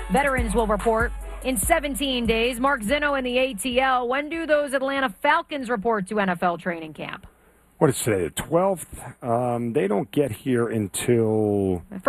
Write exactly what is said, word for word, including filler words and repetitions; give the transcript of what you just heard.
Veterans will report in seventeen days. Mark Zinno in the A T L. When do those Atlanta Falcons report to N F L training camp? What is today, the twelfth? Um, they don't get here until...